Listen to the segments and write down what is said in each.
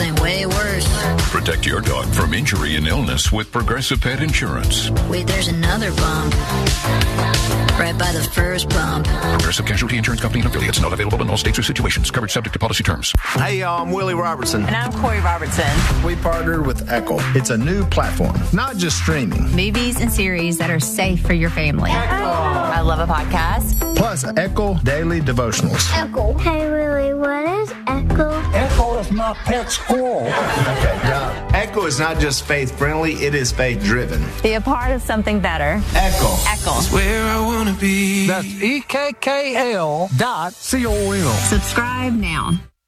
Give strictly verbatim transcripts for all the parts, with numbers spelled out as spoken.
something way worse. Protect your dog from injury and illness with Progressive Pet Insurance. Wait, there's another bump. Right by the first bump. Progressive Casualty Insurance Company and affiliates. Not available in all states or situations. Coverage subject to policy terms. Hey, y'all, I'm Willie Robertson. And I'm Corey Robertson. We partnered with Echo. It's a new platform, not just streaming. Movies and series that are safe for your family. Echo. I love a podcast. Plus, Echo Daily Devotionals. Echo. Hey, Willie, what is Echo? Echo is my pet squirrel. Okay, yeah. Echo is not just faith-friendly, it is faith-driven. Be a part of something better. Echo. Echo. It's where I want to be. That's E K K L dot C O M. Subscribe now.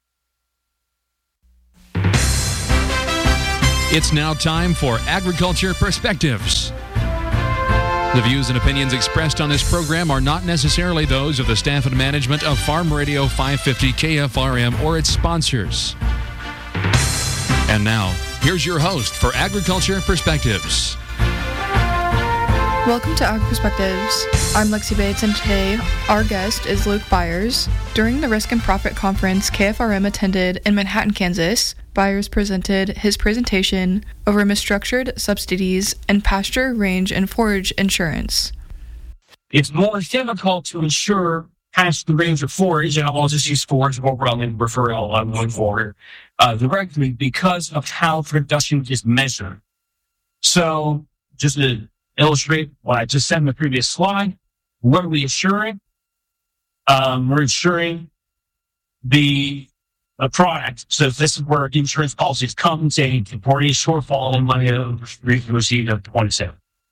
It's now time for Agriculture Perspectives. The views and opinions expressed on this program are not necessarily those of the staff and management of Farm Radio five fifty K F R M or its sponsors. And now, here's your host for Agriculture Perspectives. Welcome to Ag Perspectives. I'm Lexi Bates, and today our guest is Luke Byers. During the Risk and Profit Conference K F R M attended in Manhattan, Kansas, Byers presented his presentation over misstructured subsidies and pasture, range, and forage insurance. It's more difficult to insure pasture, range, or forage, and I'll just use forage overall and refer all on going forward, uh, directly because of how production is measured. So, just to illustrate what I just said in the previous slide, what are we insuring? Um, we're insuring the, the product. So this is where insurance policies compensate for any shortfall in money received at the point of sale.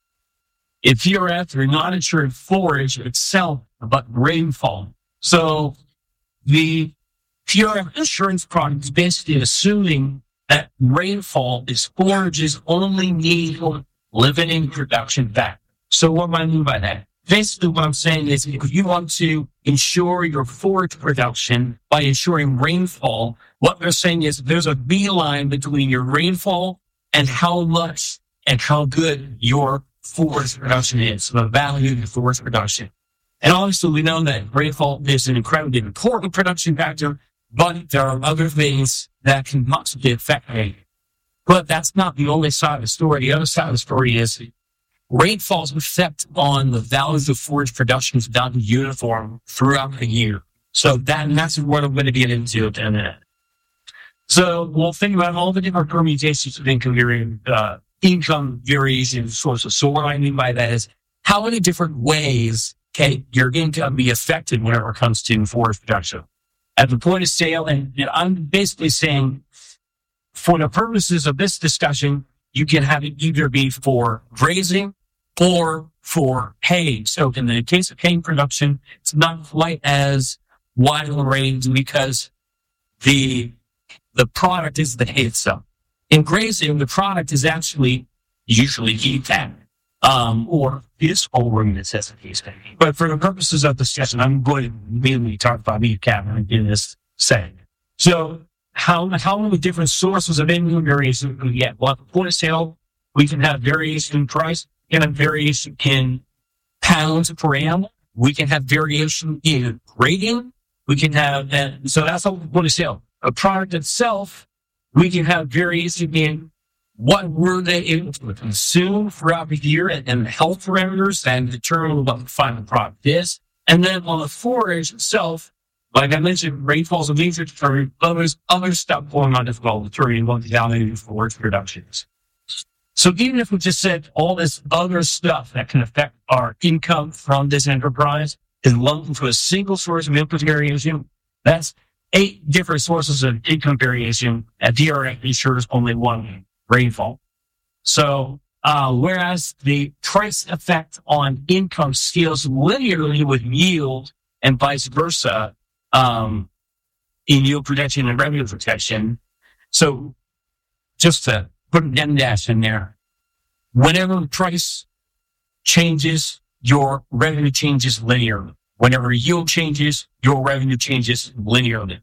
In P R F, you're not insuring forage itself, but rainfall. So the P R F insurance product is basically assuming that rainfall is forage's only need for limiting production back. So what do I mean by that? Basically what I'm saying is if you want to ensure your forage production by ensuring rainfall, what they're saying is there's a beeline between your rainfall and how much and how good your forage production is, so the value of your forage production. And obviously we know that rainfall is an incredibly important production factor, but there are other things that can possibly affect it. But that's not the only side of the story. The other side of the story is rainfall's effect on the values of forage production is not uniform throughout the year. So that, and that's what I'm going to get into in a minute. So we'll think about all the different permutations of income, vari- uh, income variation sources. So what I mean by that is how many different ways can your income be affected whenever it comes to forage production? At the point of sale, and, and I'm basically saying, for the purposes of this discussion, you can have it either be for grazing or for hay. So in the case of hay production, it's not quite as wide a range because the the product is the hay itself. In grazing, the product is actually usually heat fat, um, or this over necessities. But for the purposes of discussion, I'm going to mainly talk about meat cattle in this setting. So How, how many different sources of income variation can we get? Well, at the point of sale, we can have variation in price, we can have variation in pounds per animal, we can have variation in grading, we can have, and so that's all the point of sale. A product itself, we can have variation in what were they able to consume throughout the year and, and the health parameters that determine what the final product is. And then on the forage itself, like I mentioned, rainfall's a major determinant, but there's other stuff going on as well, determining what the value of forage production is. So even if we just said all this other stuff that can affect our income from this enterprise is lumped into a single source of input variation, that's eight different sources of income variation, and P R F insures only one, rainfall. So, uh, whereas the price effect on income scales linearly with yield and vice versa, Um, in yield protection and revenue protection. So just to put an M dash in there, whenever the price changes, your revenue changes linearly. Whenever yield changes, your revenue changes linearly.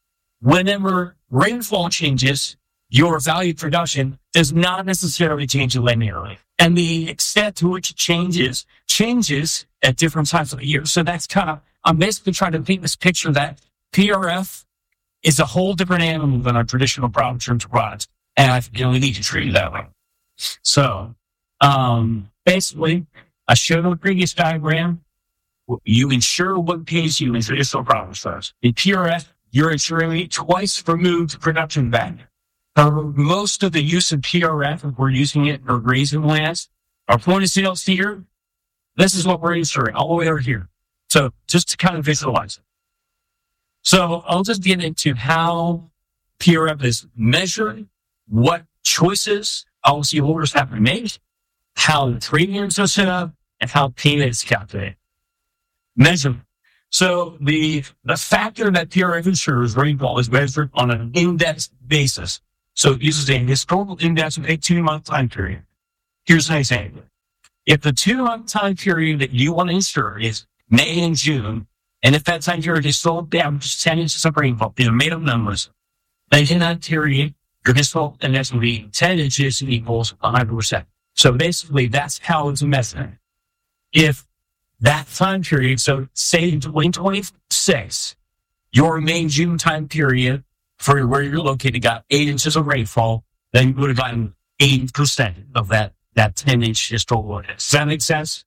Whenever rainfall changes, your value production does not necessarily change linearly. And the extent to which it changes, changes at different times of the year. So that's kind of, I'm basically trying to paint this picture that P R F it's a whole different animal than our traditional crop insurance products. And I you know, we need to treat it that way. So, um, basically, I showed on the previous diagram, you insure what pays you in traditional crop insurance. In P R F, you're insuring it twice removed production value. However, most of the use of P R F, if we're using it for grazing lands, our point of sale here, this is what we're insuring all the way over here. So just to kind of visualize it. So I'll just get into how P R F is measured, what choices policyholders have to make, how the premiums are set up, and how payment is calculated. Measure. So the the factor that P R F insures rainfall is measured on an index basis. So it uses a historical index of a two-month time period. Here's an example. If the two-month time period that you want to insure is May and June, and if that time period is sold down to ten inches of rainfall, these are made up numbers, then in that period, your historical index will be ten inches equals one hundred percent. So basically, that's how it's measured. If that time period, so say in twenty twenty-six, your May, June time period for where you're located got eight inches of rainfall, then you would have gotten eighty percent of that, that ten inch historical index. Does that make sense?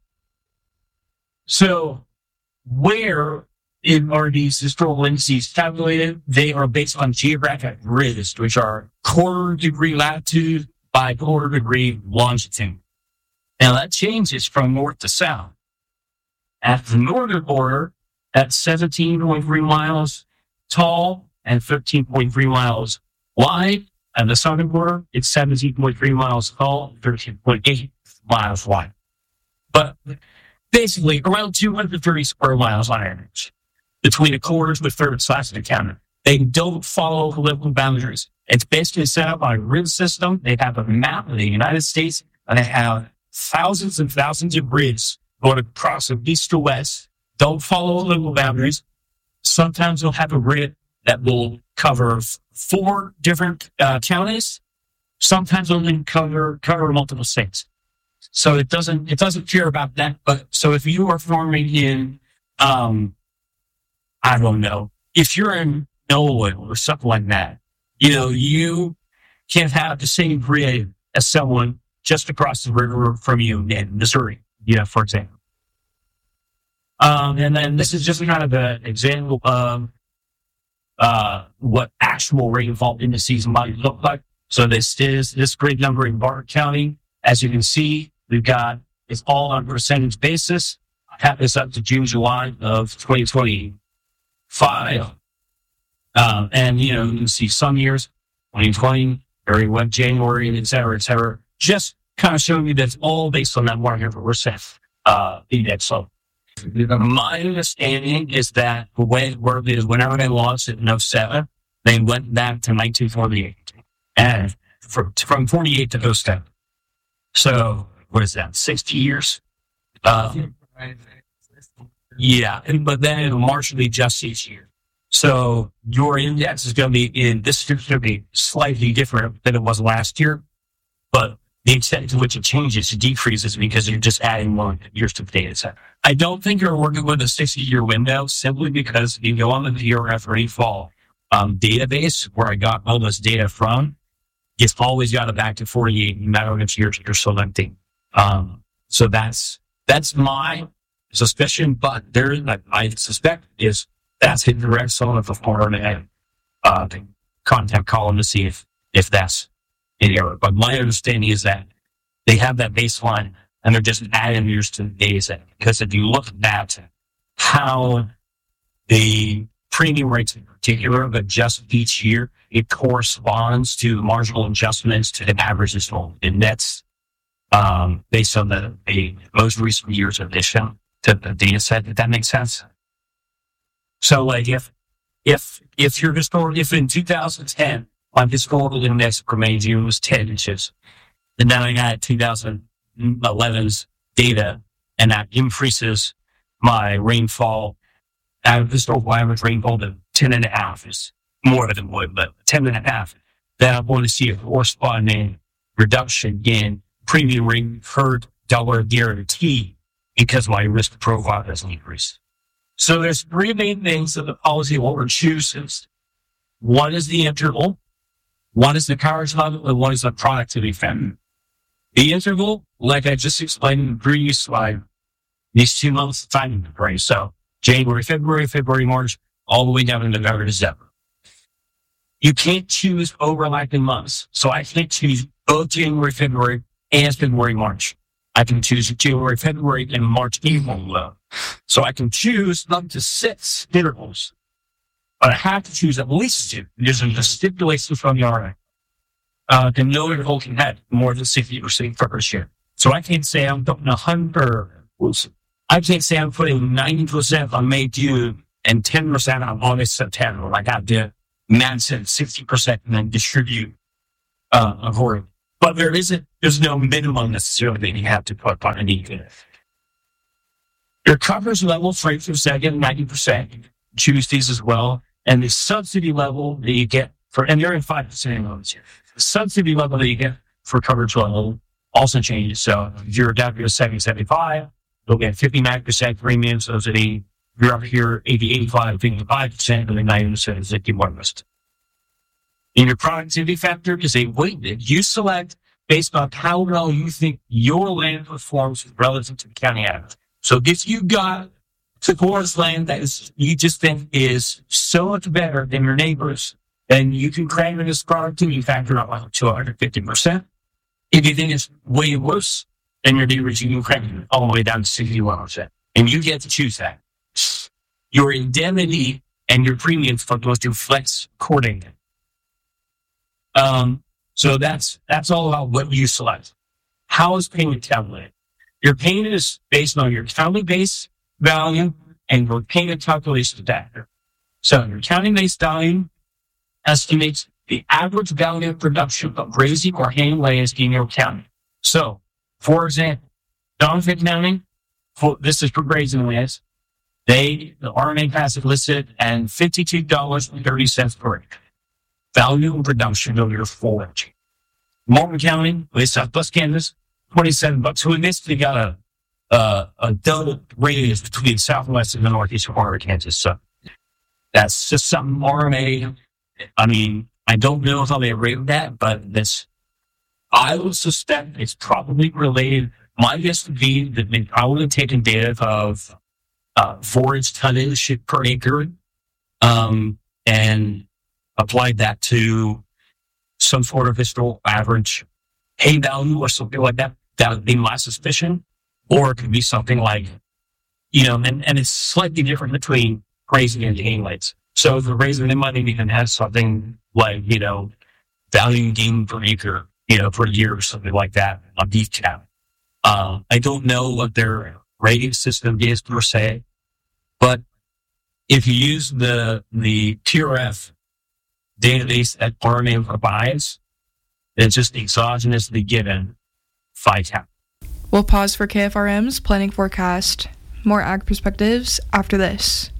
So where in are these historical indices calculated? They are based on geographic grids, which are quarter degree latitude by quarter degree longitude. Now that changes from north to south. At the northern border, that's seventeen point three miles tall and fifteen point three miles wide. At the southern border, it's seventeen point three miles tall and thirteen point eight miles wide. But basically, around two hundred thirty square miles on average between the quarters with third sides of the county. They don't follow political boundaries. It's basically set up on a grid system. They have a map of the United States, and they have thousands and thousands of grids going across from east to west. Don't follow political boundaries. Sometimes they'll have a grid that will cover f- four different uh, counties. Sometimes they'll even cover cover multiple states. So it doesn't it doesn't care about that. But so if you are farming in, um, I don't know, if you're in Illinois or something like that, you know, you can't have the same grid as someone just across the river from you in Missouri, you know, for example. Um, and then this is just kind of an example of uh, what actual rainfall indices might look like. So this is this grid number in Barton County. As you can see, we've got, it's all on percentage basis. I have this up to June, July of twenty twenty-five. Um, and, you know, you can see some years, twenty twenty, very wet January, et cetera, et cetera. Just kind of showing you that it's all based on that one hundred percent uh, index. So my understanding is that the way it worked is whenever they launched it in oh seven, they went back to nineteen forty-eight. And from, from forty-eight to oh seven. So, what is that, sixty years? Uh, yeah, and, but then it'll marginally adjust each year. So, your index is going to be in, this is going to be slightly different than it was last year, but the extent to which it changes, it decreases because you're just adding more years to the data set. I don't think you're working with a sixty-year window simply because if you go on the P R F rainfall um, database where I got all this data from, it's always got it back to forty-eight, no matter which years you're selecting. Um, so that's that's my suspicion, but there, I, I suspect is that's incorrect. Someone at the forum and uh, the contact column to see if if that's in error. But my understanding is that they have that baseline and they're just adding years to the data set. Because if you look at how the premium rates in particular adjust each year, it corresponds to marginal adjustments to the average historical index um, based on the, the most recent year's addition to the data set, if that makes sense. So like if if if you're historical, if in two thousand ten my historical index for May June was ten inches, and then I got two thousand eleven's data, and that increases my rainfall out of historical average rainfall to ten and a half is more than would, but ten and a half. Then I'm going to see a corresponding reduction in premium rate per dollar guarantee because my risk profile has increased. So there's three main things that the policyholder chooses One is the interval, one is the coverage level, and one is the productivity factor. The interval, like I just explained in the previous slide, these two months of time frame. So January, February, February, March, all the way down to November, December. You can't choose overlapping months. So I can't choose both January, February, and February, March. I can choose January, February, and March, April. So I can choose up to six intervals. But I have to choose at least two. There's a stipulation from the R A. Uh, and no interval can have more than sixty percent coverage share. So I can't say I'm putting one hundred, I can't say I'm putting ninety percent on May, June, and ten percent on August, September. I got to max at sixty percent and then distribute uh, accordingly. But there isn't, there's no minimum necessarily that you have to put on any unit. Your coverage level, frame per second, ninety percent. Choose these as well. And the subsidy level that you get for, and you're in five percent loans here. The subsidy level that you get for coverage level also changes. So if you're down here seventy, seventy-five, you'll get fifty-nine percent premium subsidy. If you're up here eighty, eighty-five, fifty-five percent, and then ninety percent is fifty-one percent. And your productivity factor is a weight that you select based on how well you think your land performs relative to the county average. So if you got towards land that is, you just think is so much better than your neighbors, then you can crank this productivity factor up like two hundred fifty percent. If you think it's way worse than your neighbors, you can crank it all the way down to sixty-one percent. And you get to choose that. Your indemnity and your premiums are supposed to flex accordingly. Um, so that's, that's all about what you select. How is payment calculated? Your payment is based on your county-based value and your payment calculation factor. So your county-based value estimates the average value of production of grazing or hay lands in your county. So, for example, Donovan County, for, this is for grazing lands, they, the R M A has it listed at fifty-two dollars and thirty cents per acre. Value of production of your forage. Morton County, with Southwest Kansas, twenty-seven bucks. So in this, we got a, uh, a double radius between Southwest and the Northeast part of Kansas. So that's just something R M A. I mean, I don't know how they rate that, but this, I would suspect it's probably related. My guess would be that they probably taken data of uh, forage tonnage per acre, um, and applied that to some sort of historical average hay value or something like that. That would be my suspicion. Or it could be something like, you know, and, and it's slightly different between grazing and hay lands. So if the grazing, they might even have something like, you know, value gain per acre, you know, per year or something like that on beef cattle. Uh, I don't know what their rating system is per se, but if you use the, the T R F database that R M A provides, it's just exogenously given five count. We'll pause for K F R M's planning forecast. More ag perspectives after this.